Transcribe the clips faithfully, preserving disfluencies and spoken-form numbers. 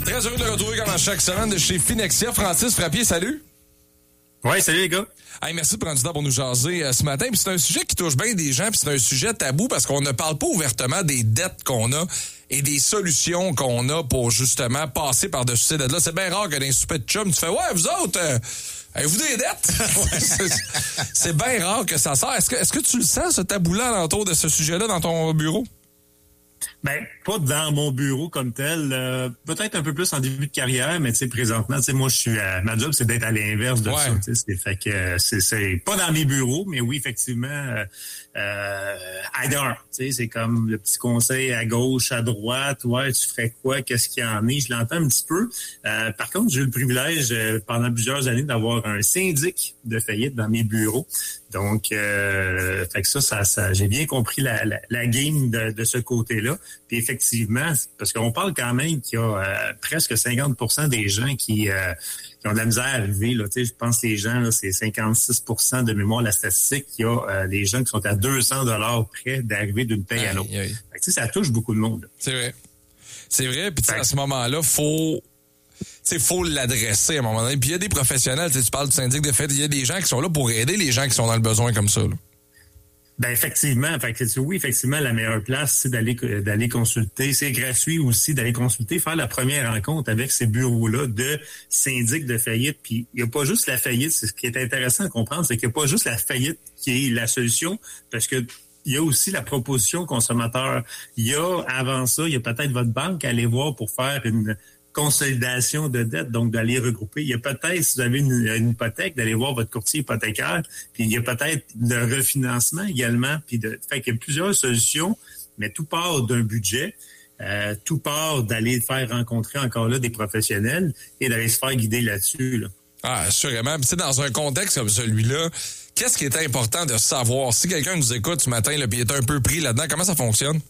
Très heureux de le retrouver comme à chaque semaine de chez Finexia. Francis Frappier, salut. Ouais, salut les gars. Hey, merci de prendre du temps pour nous jaser euh, ce matin. Puis c'est un sujet qui touche bien des gens, puis c'est un sujet tabou parce qu'on ne parle pas ouvertement des dettes qu'on a et des solutions qu'on a pour justement passer par-dessus ces dettes-là. C'est bien rare que dans un souper de chum, tu fais « Ouais, vous autres, euh, avez-vous des dettes? » C'est, c'est bien rare que ça sort. Est-ce que, est-ce que tu le sens, ce tabou-là, alentour de ce sujet-là dans ton bureau? Ben, pas dans mon bureau comme tel. Euh, peut-être un peu plus en début de carrière, mais tu sais, présentement, tu sais, moi, je suis à, ma job, c'est d'être à l'inverse de ouais. ça. Tu sais, c'est fait que c'est, c'est pas dans mes bureaux, mais oui, effectivement, euh, euh, ailleurs. Tu sais, c'est comme le petit conseil à gauche, à droite. Ouais, tu ferais quoi? Qu'est-ce qu'il y en est? Je l'entends un petit peu. Euh, par contre, j'ai eu le privilège euh, pendant plusieurs années d'avoir un syndic de faillite dans mes bureaux. Donc, euh, fait que ça, ça, ça, j'ai bien compris la, la, la game de, de ce côté-là. Puis effectivement, parce qu'on parle quand même qu'il y a euh, presque cinquante pour cent des gens qui, euh, qui ont de la misère à arriver. Là, tu sais, je pense que les gens, là, c'est cinquante-six pour cent de mémoire la statistique. Il y a euh, des gens qui sont à deux cents dollars près d'arriver d'une paye à l'autre. Fait que, tu sais, ça touche beaucoup de monde. Là. C'est vrai. C'est vrai. Puis à ce moment-là, faut... Il faut l'adresser à un moment donné. Puis il y a des professionnels, tu parles du syndic de fait, il y a des gens qui sont là pour aider les gens qui sont dans le besoin comme ça. Là. Ben effectivement, fait que, oui, effectivement, la meilleure place, c'est d'aller d'aller consulter. C'est gratuit aussi d'aller consulter, faire la première rencontre avec ces bureaux-là de syndic de faillite. Puis il n'y a pas juste la faillite. C'est ce qui est intéressant à comprendre, c'est qu'il n'y a pas juste la faillite qui est la solution, parce que il y a aussi la proposition consommateur. Il y a, avant ça, il y a peut-être votre banque à aller voir pour faire une consolidation de dette, donc d'aller regrouper. Il y a peut-être, si vous avez une, une hypothèque, d'aller voir votre courtier hypothécaire, puis il y a peut-être le refinancement également, puis de fait qu'il y a plusieurs solutions, mais tout part d'un budget, euh, tout part d'aller faire rencontrer encore là des professionnels et d'aller se faire guider là-dessus. Là. Ah, assurément. Tu sais, dans un contexte comme celui-là, qu'est-ce qui est important de savoir? Si quelqu'un nous écoute ce matin, là, puis est un peu pris là-dedans, comment ça fonctionne?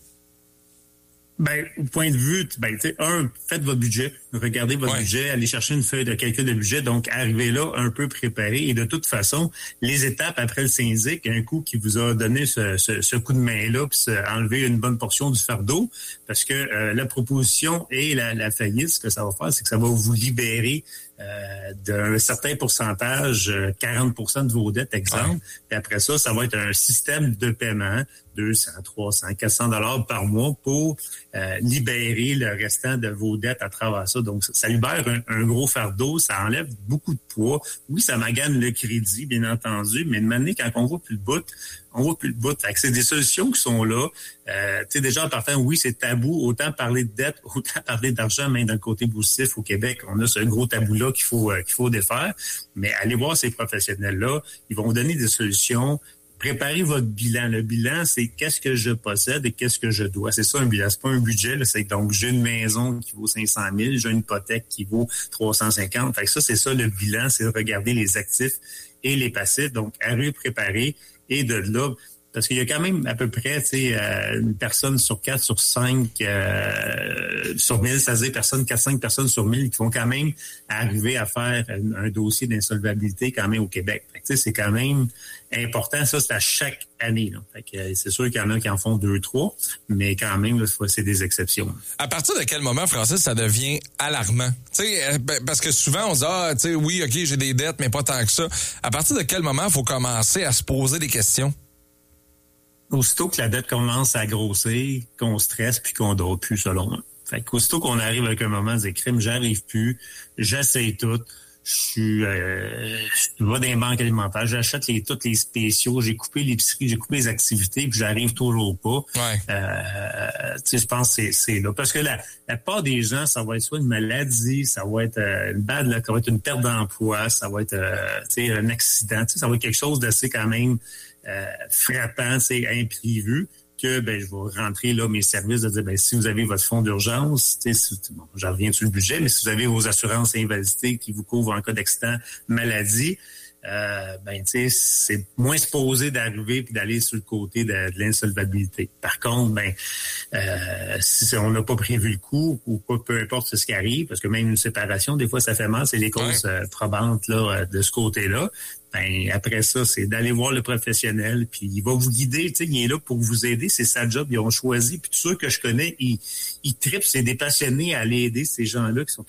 Ben, au point de vue, ben, tu sais, un, faites votre budget, regardez votre ouais. budget, allez chercher une feuille de calcul de budget, donc arrivez là un peu préparé. Et de toute façon, les étapes après le syndic, un coup qui vous a donné ce, ce, ce coup de main-là, puis enlever une bonne portion du fardeau, parce que euh, la proposition et la, la faillite, ce que ça va faire, c'est que ça va vous libérer euh, d'un certain pourcentage, quarante pour cent de vos dettes, exemple. Ouais. Puis après ça, ça va être un système de paiement, deux cents, trois cents, quatre cents dollars par mois pour euh, libérer le restant de vos dettes à travers ça. Donc, ça, ça libère un, un gros fardeau, ça enlève beaucoup de poids. Oui, ça magane le crédit, bien entendu, mais de manière, quand on voit plus le bout, on voit plus le bout. Fait que c'est des solutions qui sont là. Euh, tu sais, déjà, en partant, oui, c'est tabou. Autant parler de dette, autant parler d'argent, même d'un côté positif au Québec. On a ce gros tabou-là qu'il faut, euh, qu'il faut défaire. Mais allez voir ces professionnels-là. Ils vont vous donner des solutions. Préparez votre bilan. Le bilan, c'est qu'est-ce que je possède et qu'est-ce que je dois. C'est ça un bilan. C'est pas un budget. Là. C'est donc j'ai une maison qui vaut cinq cent mille, j'ai une hypothèque qui vaut trois cent cinquante. Fait que ça, c'est ça le bilan, c'est de regarder les actifs et les passifs. Donc, à préparer et de là. Parce qu'il y a quand même à peu près, tu sais, euh, une personne sur quatre, sur cinq, euh, sur mille, c'est-à-dire personnes, quatre, cinq personnes sur mille qui vont quand même arriver à faire un, un dossier d'insolvabilité quand même au Québec. Fait que, tu sais, c'est quand même important. Ça, c'est à chaque année. Là. Fait que, c'est sûr qu'il y en a qui en font deux, trois, mais quand même, là, c'est des exceptions. À partir de quel moment, Francis, ça devient alarmant? Tu sais, parce que souvent, on se dit, ah, tu sais, oui, OK, j'ai des dettes, mais pas tant que ça. À partir de quel moment il faut commencer à se poser des questions? Aussitôt que la dette commence à grossir, qu'on stresse puis qu'on dort plus, selon moi. Fait qu'aussitôt qu'on arrive avec un moment de crime, j'arrive plus, j'essaye tout, je suis, euh, je vais dans les banques alimentaires, j'achète les, tous les spéciaux, j'ai coupé l'épicerie, j'ai coupé les activités, puis j'arrive toujours pas. Ouais. Euh, tu sais, je pense que c'est, c'est là. Parce que la, la part des gens, ça va être soit une maladie, ça va être euh, une bad, là, ça va être une perte d'emploi, ça va être euh, tu sais, un accident, tu sais, ça va être quelque chose d'assez quand même Euh, frappant, c'est imprévu, que ben je vais rentrer là mes services de dire ben si vous avez votre fonds d'urgence, tu sais, bon, j'en reviens sur le budget, mais si vous avez vos assurances invalidité qui vous couvrent en cas d'accident, maladie, euh, ben tu sais, c'est moins supposé d'arriver puis d'aller sur le côté de, de l'insolvabilité. Par contre, ben euh, si on n'a pas prévu le coup ou pas, peu importe ce qui arrive, parce que même une séparation, des fois ça fait mal, c'est les causes ouais. euh, probantes là de ce côté-là. Ben après ça, c'est d'aller voir le professionnel, puis il va vous guider, tu sais, il est là pour vous aider, c'est sa job, ils ont choisi, puis tous ceux que je connais, ils, ils trippent, c'est des passionnés à aller aider ces gens-là qui sont